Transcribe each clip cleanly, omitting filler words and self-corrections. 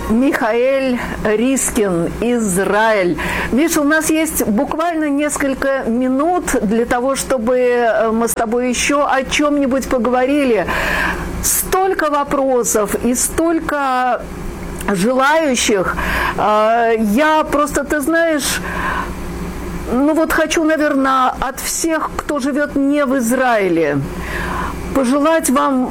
Михаэль Рискин, Израиль. Миша, у нас есть буквально несколько минут для того, чтобы мы с тобой еще о чем-нибудь поговорили. Столько вопросов и столько желающих. Я просто, ты знаешь, хочу, наверное, от всех, кто живет не в Израиле, пожелать вам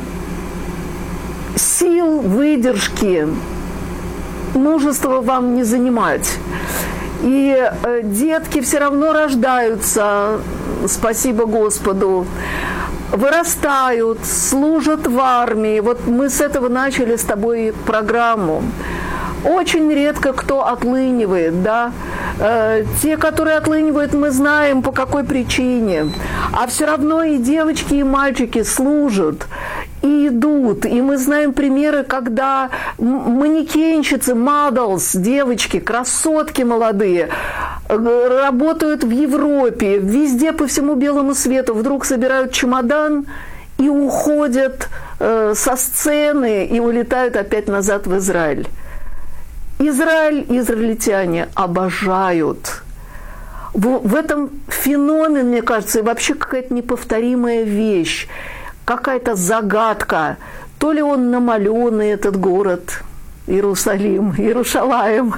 сил, выдержки, мужества вам не занимать. И детки все равно рождаются, спасибо Господу, вырастают, служат в армии. Вот мы с этого начали с тобой программу. Очень редко кто отлынивает, да. Те, которые отлынивают, мы знаем, по какой причине. А все равно и девочки, и мальчики служат и идут. И мы знаем примеры, когда манекенщицы, models, девочки, красотки молодые, работают в Европе, везде по всему белому свету, вдруг собирают чемодан и уходят со сцены и улетают опять назад в Израиль. Израиль, израильтяне обожают. В этом феномен, мне кажется, и вообще какая-то неповторимая вещь, какая-то загадка. То ли он намаленный, этот город, Иерусалим, Иерушалаим.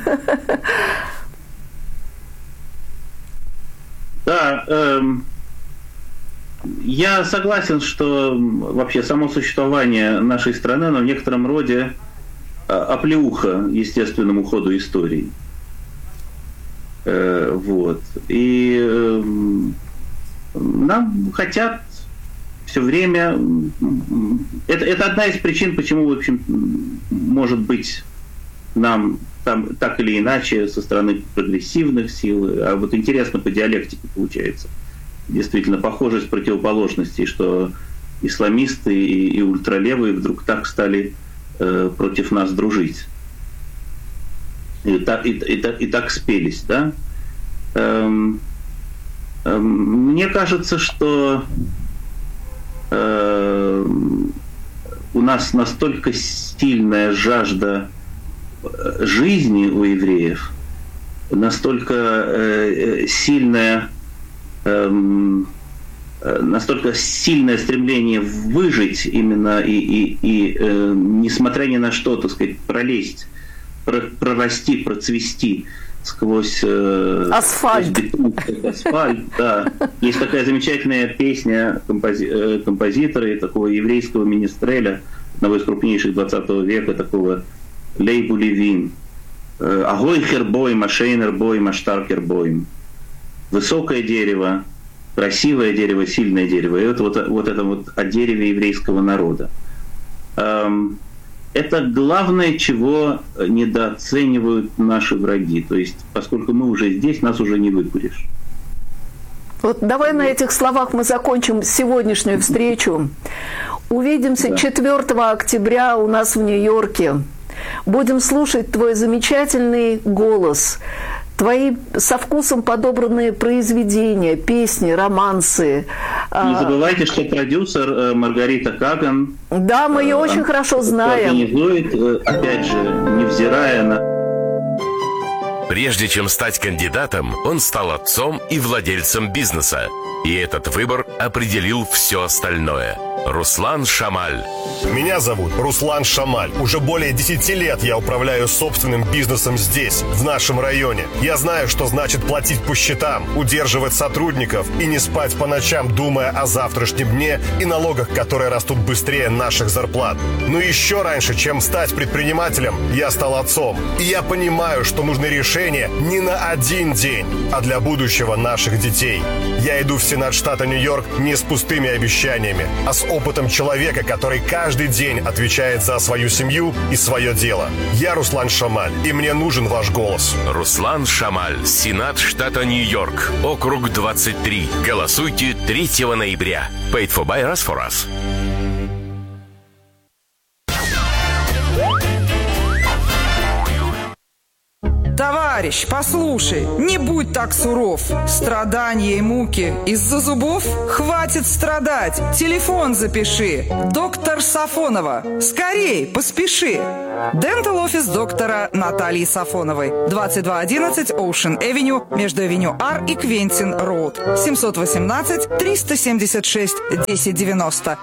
Да, я согласен, что вообще само существование нашей страны, оно в некотором роде оплеуха естественному ходу истории. Вот. И нам хотят все время... Это одна из причин, почему, в общем, может быть, нам там так или иначе со стороны прогрессивных сил, а вот интересно по диалектике получается, действительно похожесть противоположностей, что исламисты и ультралевые вдруг так стали против нас дружить. И так спелись, да? Мне кажется, что у нас настолько сильная жажда жизни у евреев, настолько сильное стремление выжить именно и несмотря ни на что, так сказать, пролезть, прорасти, процвести сквозь асфальт. Асфальт, да. Есть такая замечательная песня композитора, такого еврейского министреля, одного из крупнейших 20 века, такого Лейбу Левин. Агой хербоим, ашейнер боим, аштаркер боим. Высокое дерево, красивое дерево, сильное дерево. И вот это о дереве еврейского народа. Это главное, чего недооценивают наши враги. То есть, поскольку мы уже здесь, нас уже не выкуришь. Вот давай на этих словах мы закончим сегодняшнюю встречу. Увидимся 4 октября у нас в Нью-Йорке. Будем слушать твой замечательный голос, твои со вкусом подобранные произведения, песни, романсы. Не забывайте, что продюсер Маргарита Каган. Да, мы ее очень хорошо знаем. Организует, опять же, невзирая на... Прежде чем стать кандидатом, он стал отцом и владельцем бизнеса. И этот выбор определил все остальное. Руслан Шамаль. Меня зовут Руслан Шамаль. Уже более 10 лет я управляю собственным бизнесом здесь, в нашем районе. Я знаю, что значит платить по счетам, удерживать сотрудников и не спать по ночам, думая о завтрашнем дне и налогах, которые растут быстрее наших зарплат. Но еще раньше, чем стать предпринимателем, я стал отцом. И я понимаю, что нужны решения не на один день, а для будущего наших детей. Я иду в Сенат штата Нью-Йорк не с пустыми обещаниями, а с опытом человека, который каждый день отвечает за свою семью и свое дело. Я Руслан Шамаль, и мне нужен ваш голос. Руслан Шамаль, Сенат штата Нью-Йорк, округ 23. Голосуйте 3 ноября. Paid for by us for us. Товарищ! Товарищ, послушай, не будь так суров. Страдания и муки из-за зубов? Хватит страдать. Телефон запиши. Доктор Сафонова. Скорей, поспеши. Дентал офис доктора Натальи Сафоновой. 2211 Ocean Avenue между Авеню Ар и Квентин Роуд. 718-376-1090.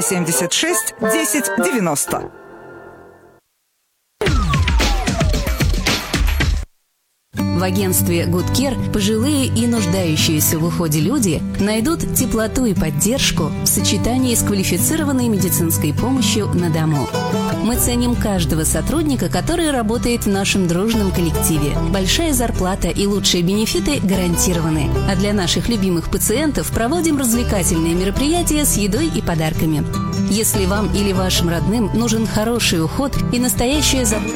376-1090. В агентстве Good Care пожилые и нуждающиеся в уходе люди найдут теплоту и поддержку в сочетании с квалифицированной медицинской помощью на дому. Мы ценим каждого сотрудника, который работает в нашем дружном коллективе. Большая зарплата и лучшие бенефиты гарантированы. А для наших любимых пациентов проводим развлекательные мероприятия с едой и подарками. Если вам или вашим родным нужен хороший уход и настоящая забота...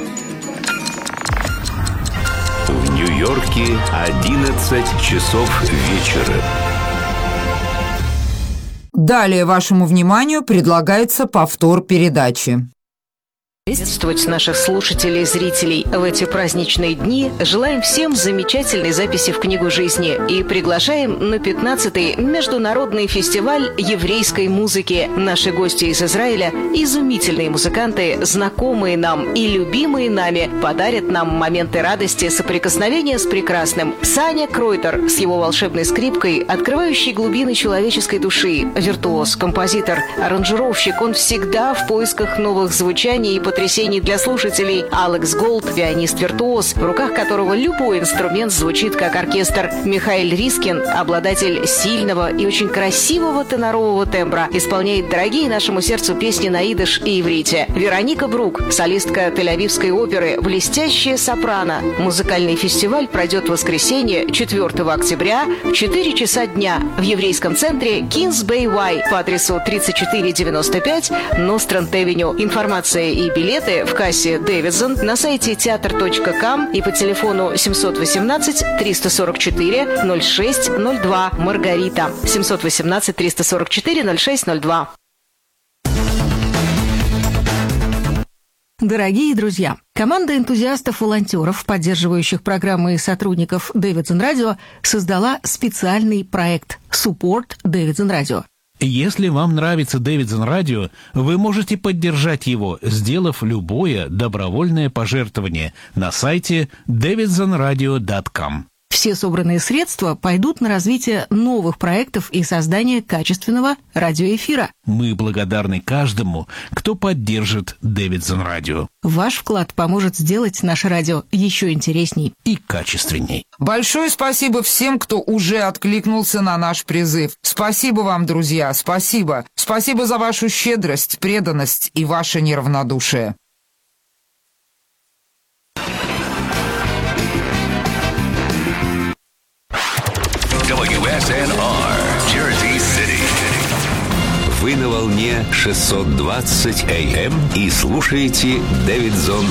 В Нью-Йорке 11 часов вечера. Далее вашему вниманию предлагается повтор передачи. Приветствовать наших слушателей и зрителей в эти праздничные дни. Желаем всем замечательной записи в книгу жизни и приглашаем на 15-й международный фестиваль еврейской музыки. Наши гости из Израиля, изумительные музыканты, знакомые нам и любимые нами, подарят нам моменты радости соприкосновения с прекрасным. Саня Кройтер с его волшебной скрипкой, открывающий глубины человеческой души, виртуоз, композитор, аранжировщик, он всегда в поисках новых звучаний и потрясений для слушателей. Алекс Голд, пианист-виртуоз, в руках которого любой инструмент звучит как оркестр. Михаил Рискин, обладатель сильного и очень красивого тенорового тембра, исполняет дорогие нашему сердцу песни на идиш и иврите. Вероника Брук, солистка Тель-Авивской оперы, блестящая сопрано. Музыкальный фестиваль пройдет в воскресенье, 4 октября, в 4 часа дня в еврейском центре Kings Bay Y по адресу 3495 Ностранд-Авеню. Информация и билеты в кассе Дэвидсон, на сайте театр.ком и по телефону 718-344-0602 Маргарита. 718-344-0602. Дорогие друзья, команда энтузиастов-волонтеров, поддерживающих программы и сотрудников Дэвидсон Радио, создала специальный проект «Support Дэвидсон Радио». Если вам нравится Дэвидсон Радио, вы можете поддержать его, сделав любое добровольное пожертвование на сайте davidsonradio.com. Все собранные средства пойдут на развитие новых проектов и создание качественного радиоэфира. Мы благодарны каждому, кто поддержит Дэвидсон Радио. Ваш вклад поможет сделать наше радио еще интересней и качественней. Большое спасибо всем, кто уже откликнулся на наш призыв. Спасибо вам, друзья, спасибо. Спасибо за вашу щедрость, преданность и ваше неравнодушие. WSNR, Jersey City. Вы на волне 620 AM и слушаете Дэвидсон